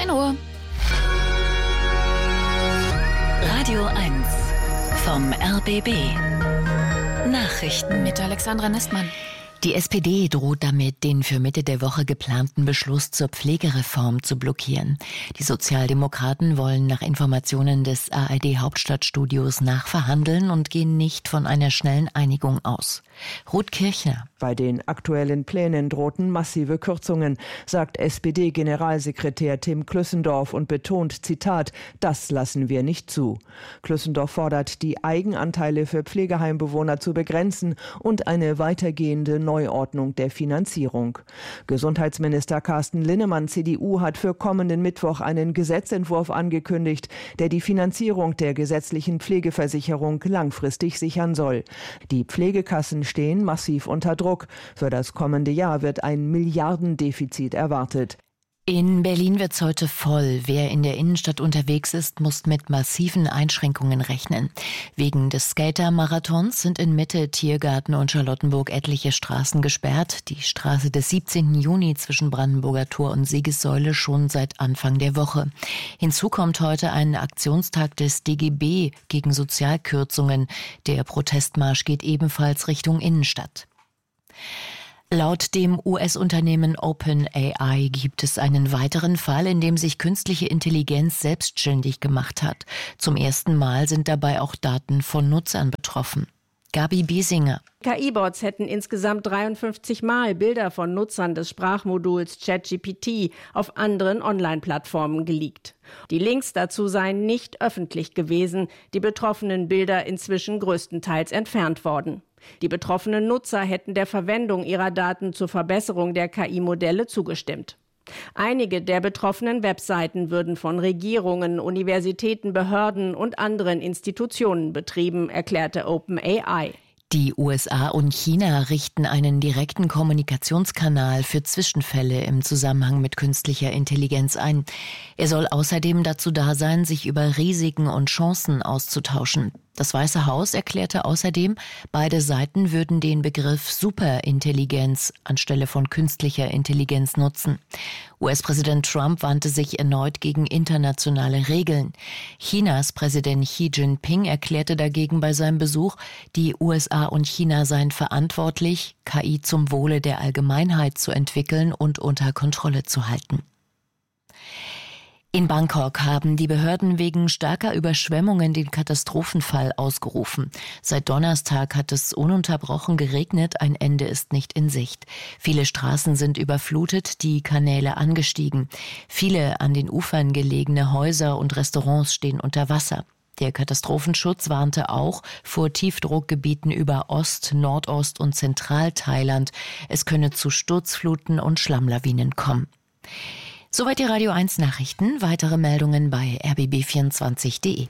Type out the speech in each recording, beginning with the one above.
10 Uhr. Radio 1 vom RBB. Nachrichten mit Alexandra Nestmann. Die SPD droht damit, den für Mitte der Woche geplanten Beschluss zur Pflegereform zu blockieren. Die Sozialdemokraten wollen nach Informationen des ARD-Hauptstadtstudios nachverhandeln und gehen nicht von einer schnellen Einigung aus. Ruth Kirchner. Bei den aktuellen Plänen drohten massive Kürzungen, sagt SPD-Generalsekretär Tim Klüssendorf und betont, Zitat, das lassen wir nicht zu. Klüssendorf fordert, die Eigenanteile für Pflegeheimbewohner zu begrenzen und eine weitergehende Neuordnung der Finanzierung. Gesundheitsminister Carsten Linnemann, CDU, hat für kommenden Mittwoch einen Gesetzentwurf angekündigt, der die Finanzierung der gesetzlichen Pflegeversicherung langfristig sichern soll. Die Pflegekassen stehen massiv unter Druck. Für das kommende Jahr wird ein Milliardendefizit erwartet. In Berlin wird's heute voll. Wer in der Innenstadt unterwegs ist, muss mit massiven Einschränkungen rechnen. Wegen des Skater-Marathons sind in Mitte, Tiergarten und Charlottenburg etliche Straßen gesperrt. Die Straße des 17. Juni zwischen Brandenburger Tor und Siegessäule schon seit Anfang der Woche. Hinzu kommt heute ein Aktionstag des DGB gegen Sozialkürzungen. Der Protestmarsch geht ebenfalls Richtung Innenstadt. Laut dem US-Unternehmen OpenAI gibt es einen weiteren Fall, in dem sich künstliche Intelligenz selbstständig gemacht hat. Zum ersten Mal sind dabei auch Daten von Nutzern betroffen. Gabi Biesinger. KI-Bots hätten insgesamt 53 Mal Bilder von Nutzern des Sprachmoduls ChatGPT auf anderen Online-Plattformen geleakt. Die Links dazu seien nicht öffentlich gewesen, die betroffenen Bilder inzwischen größtenteils entfernt worden. Die betroffenen Nutzer hätten der Verwendung ihrer Daten zur Verbesserung der KI-Modelle zugestimmt. Einige der betroffenen Webseiten würden von Regierungen, Universitäten, Behörden und anderen Institutionen betrieben, erklärte OpenAI. Die USA und China richten einen direkten Kommunikationskanal für Zwischenfälle im Zusammenhang mit künstlicher Intelligenz ein. Er soll außerdem dazu da sein, sich über Risiken und Chancen auszutauschen. Das Weiße Haus erklärte außerdem, beide Seiten würden den Begriff Superintelligenz anstelle von künstlicher Intelligenz nutzen. US-Präsident Trump wandte sich erneut gegen internationale Regeln. Chinas Präsident Xi Jinping erklärte dagegen bei seinem Besuch, die USA und China seien verantwortlich, KI zum Wohle der Allgemeinheit zu entwickeln und unter Kontrolle zu halten. In Bangkok haben die Behörden wegen starker Überschwemmungen den Katastrophenfall ausgerufen. Seit Donnerstag hat es ununterbrochen geregnet, ein Ende ist nicht in Sicht. Viele Straßen sind überflutet, die Kanäle angestiegen. Viele an den Ufern gelegene Häuser und Restaurants stehen unter Wasser. Der Katastrophenschutz warnte auch vor Tiefdruckgebieten über Ost-, Nordost- und Zentralthailand. Es könne zu Sturzfluten und Schlammlawinen kommen. Soweit die Radio 1 Nachrichten. Weitere Meldungen bei rbb24.de.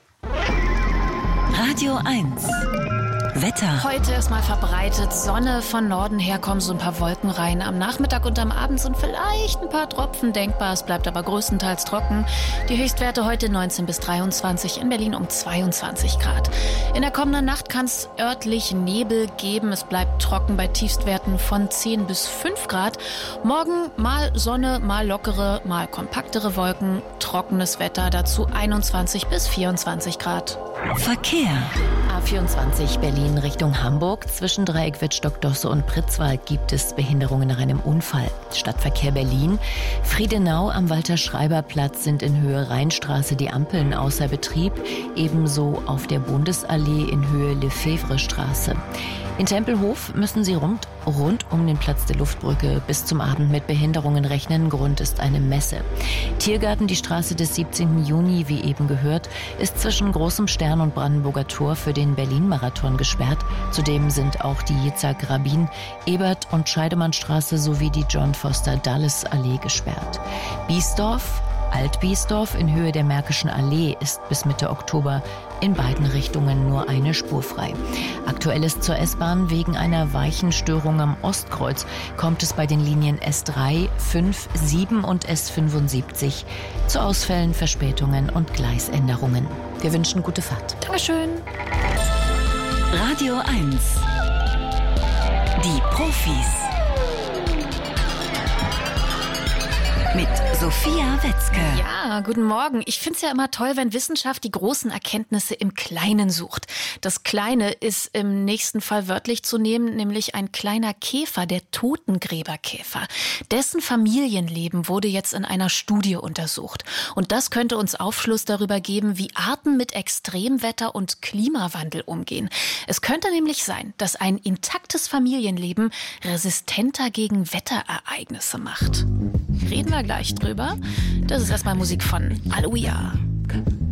Radio 1 Wetter. Heute erstmal verbreitet Sonne, von Norden her kommen so ein paar Wolken rein. Am Nachmittag und am Abend sind vielleicht ein paar Tropfen denkbar. Es bleibt aber größtenteils trocken. Die Höchstwerte heute 19 bis 23, in Berlin um 22 Grad. In der kommenden Nacht kann es örtlich Nebel geben. Es bleibt trocken bei Tiefstwerten von 10 bis 5 Grad. Morgen mal Sonne, mal lockere, mal kompaktere Wolken. Trockenes Wetter, dazu 21 bis 24 Grad. Verkehr. A24 Berlin Richtung Hamburg. Zwischen Dreieck Wittstock-Dosse und Pritzwalk gibt es Behinderungen nach einem Unfall. Stadtverkehr Berlin. Friedenau am Walter-Schreiber-Platz sind in Höhe Rheinstraße die Ampeln außer Betrieb. Ebenso auf der Bundesallee in Höhe Lefebvre-Straße. In Tempelhof müssen Sie rund um den Platz der Luftbrücke bis zum Abend mit Behinderungen rechnen. Grund ist eine Messe. Tiergarten, die Straße des 17. Juni, wie eben gehört, ist zwischen Großem Stern und Brandenburger Tor für den Berlin-Marathon gesperrt. Zudem sind auch die Yitzhak-Rabin, Ebert- und Scheidemannstraße sowie die John-Foster-Dulles-Allee gesperrt. Biesdorf, Alt-Biesdorf in Höhe der Märkischen Allee ist bis Mitte Oktober in beiden Richtungen nur eine Spur frei. Aktuell ist zur S-Bahn wegen einer Weichenstörung am Ostkreuz kommt es bei den Linien S3, 5, 7 und S75 zu Ausfällen, Verspätungen und Gleisänderungen. Wir wünschen gute Fahrt. Dankeschön. Radio 1 Die Profis. mit Sophia Wetzke. Ja, guten Morgen. Ich find's ja immer toll, wenn Wissenschaft die großen Erkenntnisse im Kleinen sucht. Das Kleine ist im nächsten Fall wörtlich zu nehmen, nämlich ein kleiner Käfer, der Totengräberkäfer. Dessen Familienleben wurde jetzt in einer Studie untersucht. Und das könnte uns Aufschluss darüber geben, wie Arten mit Extremwetter und Klimawandel umgehen. Es könnte nämlich sein, dass ein intaktes Familienleben resistenter gegen Wetterereignisse macht. Reden wir gleich drüber. Das ist erstmal Musik von Aloia.